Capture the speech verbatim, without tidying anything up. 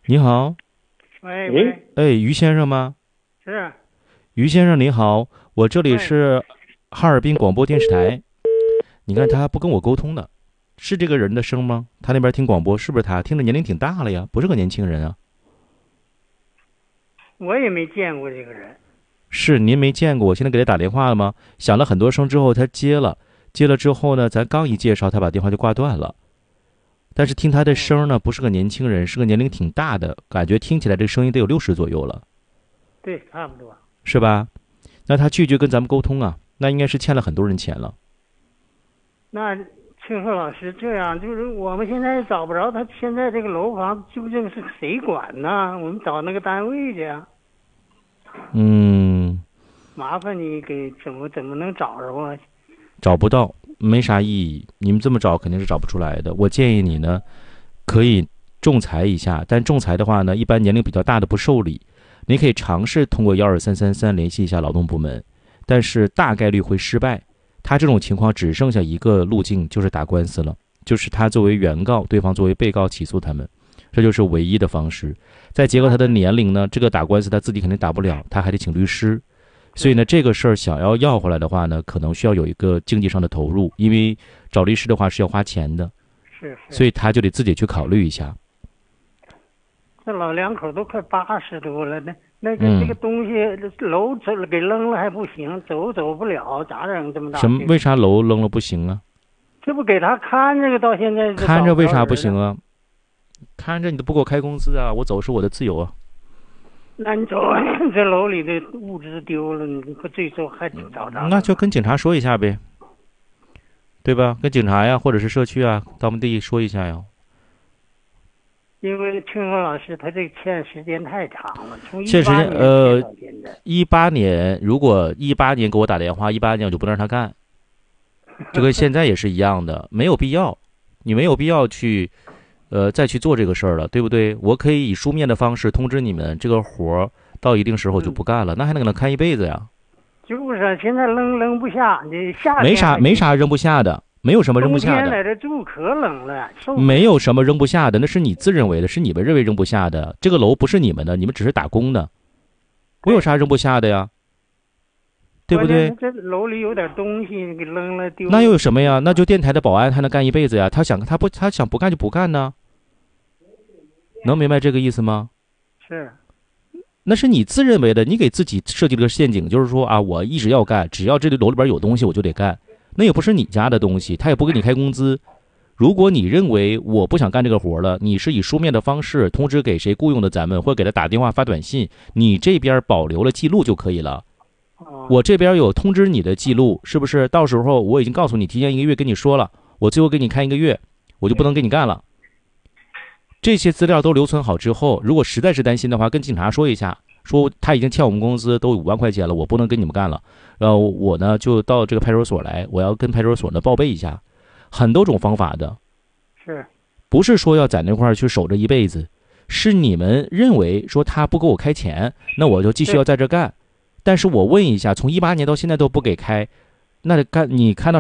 你好。 喂喂， 哎，于先生吗？ 是。 于先生你好，我这里喂， 是哈尔滨广播电视台。你看他不跟我沟通的，是这个人的声吗？他那边听广播是不是他？听着年龄挺大了呀，不是个年轻人啊。 我也没见过这个人。 是您没见过，我现在给他打电话了吗？响了很多声之后，他接了，接了之后呢，咱刚一介绍，他把电话就挂断了。但是听他的嗯， 声呢，不是个年轻人，是个年龄挺大的，感觉听起来这声音得有六十左右了， 对，差不多。 是吧？那他拒绝跟咱们沟通啊，那应该是欠了很多人钱了。 那清河老师，这样就是我们现在找不着他现在这个楼房究竟是谁管呢？我们找那个单位去啊。 嗯， 麻烦你给怎么怎么能找着啊？ 找不到，没啥意义。你们这么找肯定是找不出来的。我建议你呢，可以仲裁一下，但仲裁的话呢，一般年龄比较大的不受理。你可以尝试通过幺二三三三联系一下劳动部门，但是大概率会失败。他这种情况只剩下一个路径，就是打官司了，就是他作为原告，对方作为被告起诉他们，这就是唯一的方式。再结合他的年龄呢，这个打官司他自己肯定打不了，他还得请律师。所以呢，这个事儿想要要回来的话呢，可能需要有一个经济上的投入，因为找律师的话是要花钱的， 是是。 所以他就得自己去考虑一下。 这老两口都快八十多了，那那个、 嗯这个东西楼走给扔了还不行，走走不了，咋整？这么大什么？为啥楼扔了不行啊？ 这不给他看着个，到现在看着为啥不行啊？ 啊？看着你都不给我开工资啊！我走是我的自由啊。 那你走，这楼里的物资丢了，你可最后还找着？ 那就跟警察说一下呗，对吧？跟警察呀，或者是社区啊，到我们地说一下呀。 因为清河老师他这欠时间太长了，从一欠时八年间呃欠到现在。 一八年，如果一八年给我打电话，一八年我就不能让他干，就跟现在也是一样的，没有必要，你没有必要去，呃，再去做这个事儿了，对不对？我可以以书面的方式通知你们，这个活儿到一定时候就不干了，那还能给他看一辈子呀？ 就是现在扔扔不下，你夏天没啥没啥扔不下的，没有什么扔不下冬天在的， 这住可冷了，受不了。 没有什么扔不下的，那是你自认为的，是你们认为扔不下的。这个楼不是你们的，你们只是打工的，我有啥扔不下的呀？对不对？ 这楼里有点东西给扔了丢了。 那又有什么呀？那就电台的保安还能干一辈子呀？他想他不他想不干就不干呢？能明白这个意思吗？ 是。 那是你自认为的，你给自己设计了个陷阱，就是说啊，我一直要干，只要这楼里边有东西我就得干，那也不是你家的东西，他也不给你开工资。如果你认为我不想干这个活了，你是以书面的方式通知给谁雇佣的咱们，或者给他打电话发短信，你这边保留了记录就可以了。我这边有通知你的记录，是不是？到时候我已经告诉你，提前一个月跟你说了，我最后给你开一个月，我就不能给你干了。这些资料都留存好之后，如果实在是担心的话，跟警察说一下，说他已经欠我们工资都五万块钱了，我不能跟你们干了。然后我呢就到这个派出所来，我要跟派出所呢报备一下。很多种方法的， 是不是说要在那块儿去守着一辈子？是你们认为说他不给我开钱，那我就继续要在这干。但是我问一下，从一八年到现在都不给开，那干你看到